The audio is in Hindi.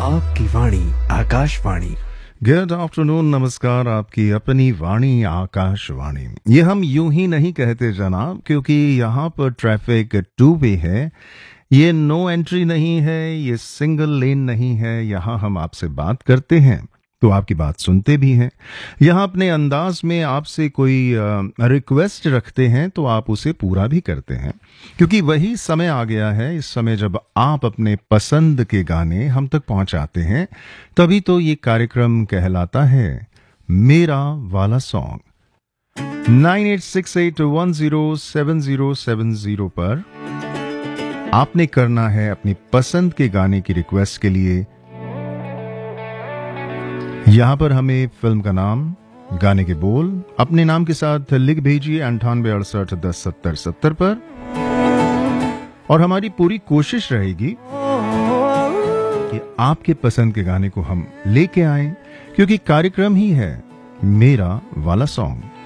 आपकी वाणी आकाशवाणी। गुड आफ्टरनून, नमस्कार, आपकी अपनी वाणी आकाशवाणी। ये हम यूं ही नहीं कहते जनाब, क्योंकि यहाँ पर ट्रैफिक 2 वे है। ये नो एंट्री नहीं है, ये सिंगल लेन नहीं है। यहाँ हम आपसे बात करते हैं तो आपकी बात सुनते भी हैं। यहाँ अपने अंदाज में आपसे कोई रिक्वेस्ट रखते हैं तो आप उसे पूरा भी करते हैं, क्योंकि वही समय आ गया है इस समय जब आप अपने पसंद के गाने हम तक पहुंचाते हैं। तभी तो ये कार्यक्रम कहलाता है मेरा वाला सॉन्ग। 9868107070 पर आपने करना है अपनी पसंद के गाने की रिक्वेस्ट के लिए। यहां पर हमें फिल्म का नाम, गाने के बोल अपने नाम के साथ लिख भेजिए 9868107070 पर, और हमारी पूरी कोशिश रहेगी कि आपके पसंद के गाने को हम लेके आएं, क्योंकि कार्यक्रम ही है मेरा वाला सॉन्ग।